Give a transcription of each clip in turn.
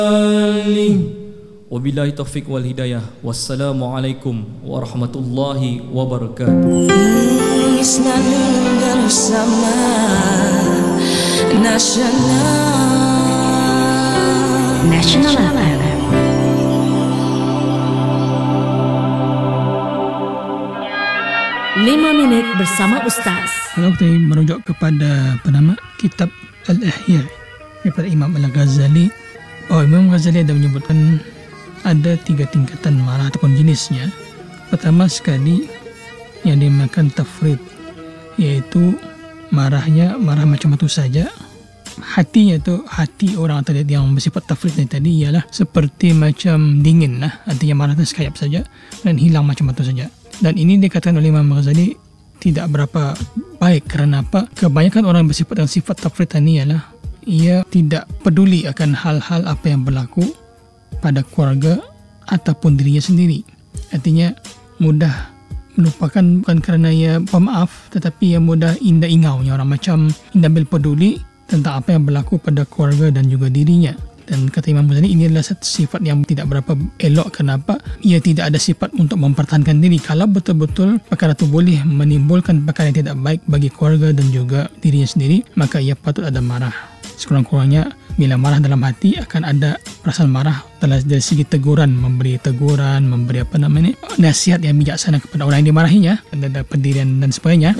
Wabillahi taufiq wal hidayah. Wassalamualaikum warahmatullahi wabarakatuh. Selalu bersama Nasional FM. 5 minit bersama Ustaz. Kalau kita merujuk kepada kitab Al-Ihya daripada Imam Al-Ghazali, Imam Ghazali ada menyebutkan ada 3 tingkatan marah ataupun jenisnya. Pertama sekali yang dinamakan tafrid, iaitu marah macam itu saja. Hatinya tu, hati orang tadi yang bersifat tafrid tadi ialah seperti macam dingin lah, artinya marah itu sekejap saja dan hilang macam itu saja. Dan ini dikatakan oleh Imam Ghazali tidak berapa baik. Kerana apa? Kebanyakan orang bersifat dengan sifat tafrid ini ialah ia tidak peduli akan hal-hal apa yang berlaku pada keluarga ataupun dirinya sendiri. Artinya mudah melupakan, bukan kerana ia pemaaf, tetapi ia mudah indah ingaunya orang, macam indah peduli tentang apa yang berlaku pada keluarga dan juga dirinya. Dan kata Imam Ghazali, ini adalah satu sifat yang tidak berapa elok. Kenapa? Ia tidak ada sifat untuk mempertahankan diri. Kalau betul-betul perkara itu boleh menimbulkan perkara yang tidak baik bagi keluarga dan juga dirinya sendiri, maka ia patut ada marah. Sekurang-kurangnya bila marah dalam hati akan ada perasaan marah dari segi teguran, memberi nasihat yang bijaksana kepada orang yang dimarahinya, dan ada pendirian dan sebagainya.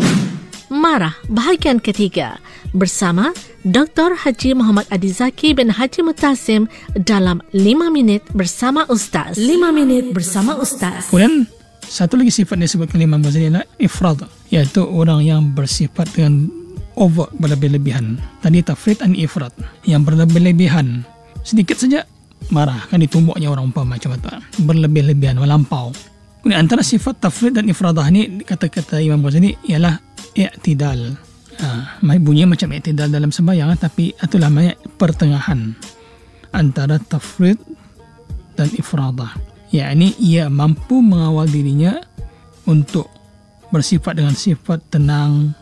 Marah bahagian ketiga bersama Dr. Haji Muhammad Adi Zaki bin Haji Mutasim dalam 5 minit bersama Ustaz. 5 minit bersama Ustaz. Kemudian satu lagi sifat yang disebutkan oleh Imam Ghazali adalah ifrad, iaitu orang yang bersifat dengan over, berlebih-lebihan. Tadi tafrid dan ifrad, yang berlebih-lebihan. Sedikit saja marah, kan ditumbuknya orang umpama macam itu, berlebih-lebihan, melampau. Kemudian antara sifat tafrid dan ifradah ni, kata-kata Imam Ghazali ialah i'tidal. Bunyinya macam i'tidal dalam sembahyang, tapi itulah maknanya pertengahan antara tafrid dan ifradah. Yakni ia mampu mengawal dirinya untuk bersifat dengan sifat tenang,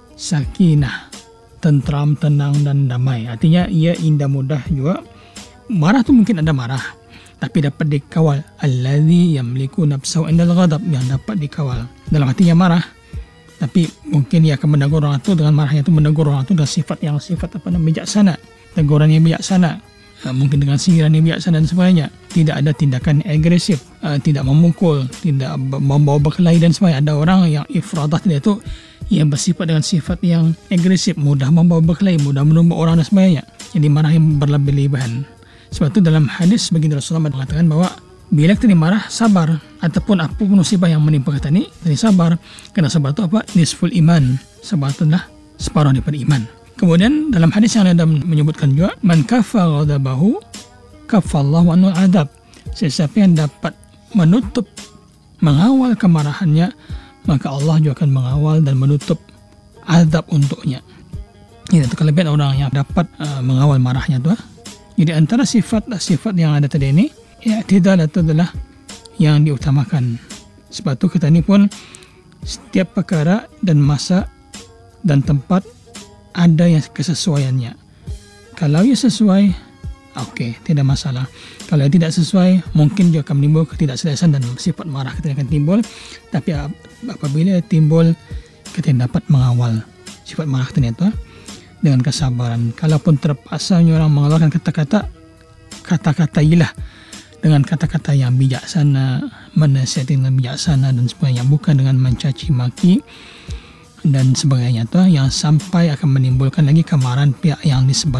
sakinah, tentram, tenang dan damai. Artinya ia indah mudah juga. Marah tu mungkin ada marah, tapi dapat dikawal. Allazi yamliku nafsahu indal ghadab, yang dapat dikawal. Dalam hatinya marah, tapi mungkin ia akan menegur orang itu dengan marahnya itu, menegur orang itu dengan sifat bijaksana, teguran yang bijaksana, mungkin dengan sindiran yang bijaksana dan sebagainya. Tidak ada tindakan agresif, tidak memukul, tidak membawa berkelahi dan sebagainya. Ada orang yang ifradah tadi itu yang bersifat dengan sifat yang agresif, mudah membawa berkelahi, mudah menumbuk orang dan sebagainya. Jadi marah yang berlebih-lebihan. Sebab itu dalam hadis baginda Rasulullah mengatakan bahawa bila kita marah, sabar, ataupun apapun musibah yang menimpa kita ni, jadi sabar. Kerana sabar itu apa? Nisful iman. Sabar itu adalah separuh daripada iman. Kemudian dalam hadis yang ada menyebutkan juga, man kafa ghadabahu kafallahu anhu adab. Sesiapa yang dapat menutup, mengawal kemarahannya, maka Allah juga akan mengawal dan menutup azab untuknya. Ini itu kelebihan orang yang dapat mengawal marahnya tu. Jadi antara sifat yang ada tadi ini, i'tidal itu adalah yang diutamakan. Sebab tu kita ni pun setiap perkara dan masa dan tempat ada yang kesesuaiannya. Kalau ia sesuai, okey, tidak masalah. Kalau tidak sesuai, mungkin juga akan menimbul ketidakselesaan dan sifat marah kita akan timbul. Tapi apabila timbul, kita dapat mengawal sifat marah kita itu dengan kesabaran. Kalaupun terpaksa orang mengeluarkan kata-katailah dengan kata-kata yang bijaksana, menasihati dengan bijaksana dan sebagainya, bukan dengan mencaci maki dan sebagainya tu, yang sampai akan menimbulkan lagi kemarahan pihak yang disebut